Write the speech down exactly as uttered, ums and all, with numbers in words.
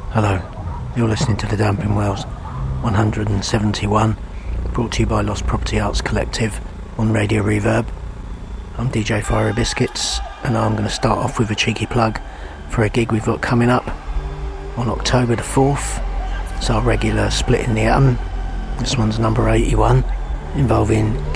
Hello, you're listening to the Damping Wells one hundred seventy-one, brought to you by Lost Property Arts Collective on Radio Reverb. I'm D J Fiery Biscuits, and I'm going to start off with a cheeky plug for a gig we've got coming up on October the fourth. It's our regular Split in the Atom. This one's number eighty-one, involving